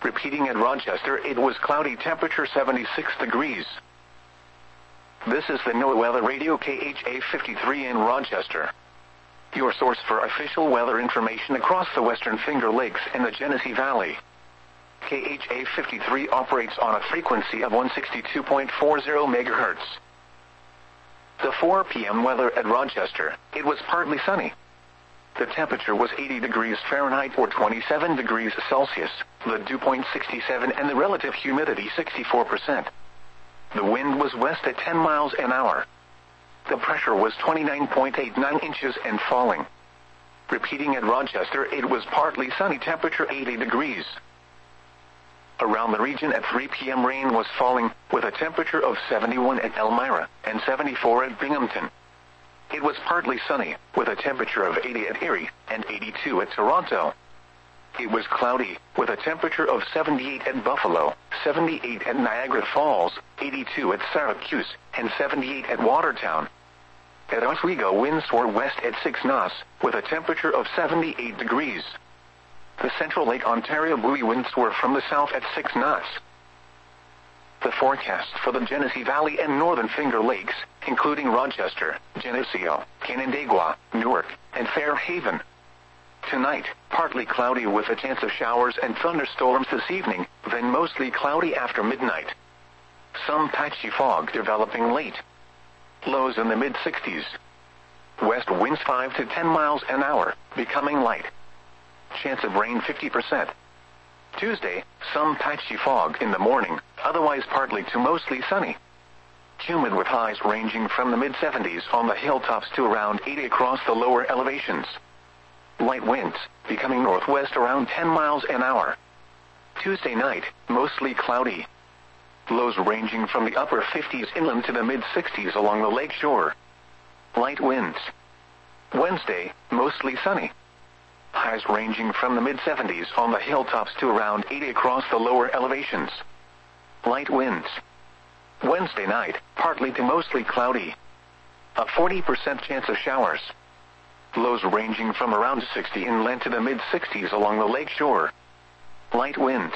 Repeating at Rochester, it was cloudy, temperature 76 degrees. This is the NOAA Weather Radio KHA 53 in Rochester, your source for official weather information across the Western Finger Lakes and the Genesee Valley. KHA 53 operates on a frequency of 162.40 MHz. The 4 p.m. weather at Rochester, it was partly sunny. The temperature was 80 degrees Fahrenheit or 27 degrees Celsius, the dew point 67 and the relative humidity 64%. The wind was west at 10 miles an hour. The pressure was 29.89 inches and falling. Repeating at Rochester, it was partly sunny, temperature 80 degrees. Around the region at 3 p.m. rain was falling, with a temperature of 71 at Elmira and 74 at Binghamton. It was partly sunny, with a temperature of 80 at Erie and 82 at Toronto. It was cloudy, with a temperature of 78 at Buffalo, 78 at Niagara Falls, 82 at Syracuse, and 78 at Watertown. At Oswego, winds were west at 6 knots, with a temperature of 78 degrees. The Central Lake Ontario buoy winds were from the south at 6 knots. The forecast for the Genesee Valley and Northern Finger Lakes, including Rochester, Geneseo, Canandaigua, Newark, and Fairhaven. Tonight, partly cloudy with a chance of showers and thunderstorms this evening, then mostly cloudy after midnight. Some patchy fog developing late. Lows in the mid-60s. West winds 5 to 10 miles an hour, becoming light. Chance of rain 50%. Tuesday, some patchy fog in the morning, otherwise partly to mostly sunny. Humid with highs ranging from the mid-70s on the hilltops to around 80 across the lower elevations. Light winds, becoming northwest around 10 miles an hour. Tuesday night, mostly cloudy. Lows ranging from the upper 50s inland to the mid-60s along the lake shore. Light winds. Wednesday, mostly sunny. Highs ranging from the mid-70s on the hilltops to around 80 across the lower elevations. Light winds. Wednesday night, partly to mostly cloudy. A 40% chance of showers. Lows ranging from around 60 inland to the mid-60s along the lake shore. Light winds.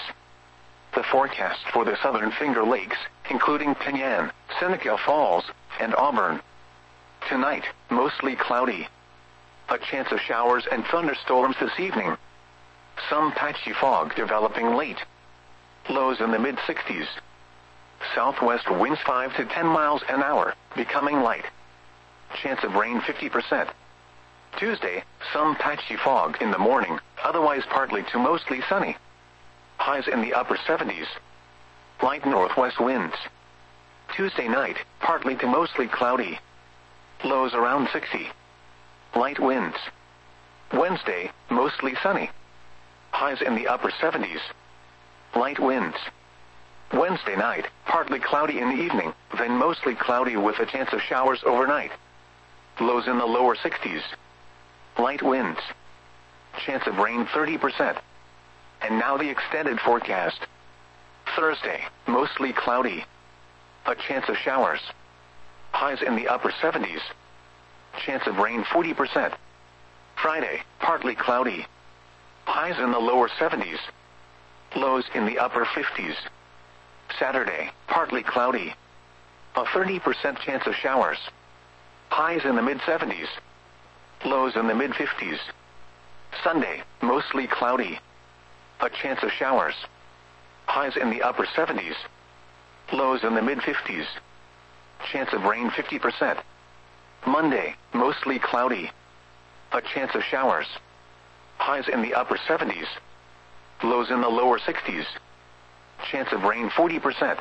The forecast for the Southern Finger Lakes, including Penyan, Seneca Falls, and Auburn. Tonight, mostly cloudy. A chance of showers and thunderstorms this evening. Some patchy fog developing late. Lows in the mid-60s. Southwest winds 5 to 10 miles an hour, becoming light. Chance of rain 50%. Tuesday, some patchy fog in the morning, otherwise partly to mostly sunny. Highs in the upper 70s. Light northwest winds. Tuesday night, partly to mostly cloudy. Lows around 60. Light winds. Wednesday, mostly sunny. Highs in the upper 70s. Light winds. Wednesday night, partly cloudy in the evening, then mostly cloudy with a chance of showers overnight. Lows in the lower 60s. Light winds. Chance of rain 30%. And now the extended forecast. Thursday, mostly cloudy. A chance of showers. Highs in the upper 70s. Chance of rain 40%. Friday, partly cloudy. Highs in the lower 70s. Lows in the upper 50s. Saturday, partly cloudy. A 30% chance of showers. Highs in the mid-70s. Lows in the mid-50s. Sunday, mostly cloudy. A chance of showers. Highs in the upper 70s. Lows in the mid-50s. Chance of rain 50%. Monday, mostly cloudy. A chance of showers. Highs in the upper 70s. Lows in the lower 60s. Chance of rain 40%.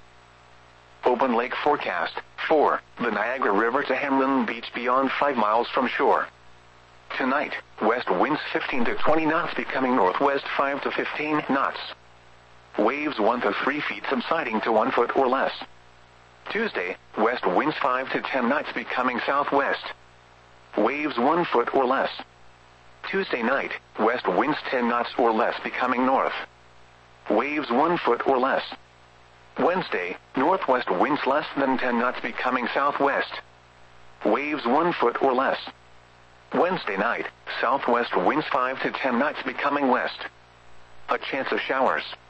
Open lake forecast. 4. The Niagara River to Hamlin Beach beyond 5 miles from shore. Tonight, west winds 15 to 20 knots becoming northwest 5 to 15 knots. Waves 1 to 3 feet subsiding to 1 foot or less. Tuesday, west winds 5 to 10 knots becoming southwest. Waves 1 foot or less. Tuesday night, west winds 10 knots or less becoming north. Waves 1 foot or less. Wednesday, northwest winds less than 10 knots becoming southwest. Waves 1 foot or less. Wednesday night, southwest winds 5 to 10 knots becoming west. A chance of showers.